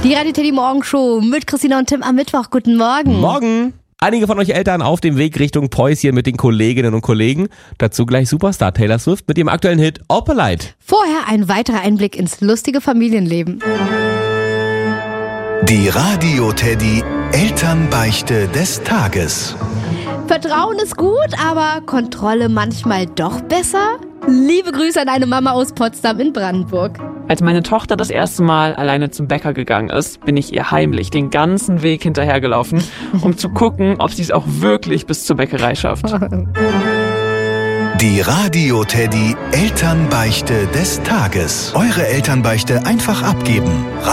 Die Radio Teddy Morgenshow mit Christina und Tim am Mittwoch. Guten Morgen. Morgen. Einige von euch Eltern auf dem Weg Richtung Päuschen mit den Kolleginnen und Kollegen. Dazu gleich Superstar Taylor Swift mit ihrem aktuellen Hit Opalite. Vorher ein weiterer Einblick ins lustige Familienleben. Die Radio Teddy Elternbeichte des Tages. Vertrauen ist gut, aber Kontrolle manchmal doch besser? Liebe Grüße an eine Mama aus Potsdam in Brandenburg. Als meine Tochter das erste Mal alleine zum Bäcker gegangen ist, bin ich ihr heimlich den ganzen Weg hinterhergelaufen, um zu gucken, ob sie es auch wirklich bis zur Bäckerei schafft. Die Radio Teddy Elternbeichte des Tages. Eure Elternbeichte einfach abgeben.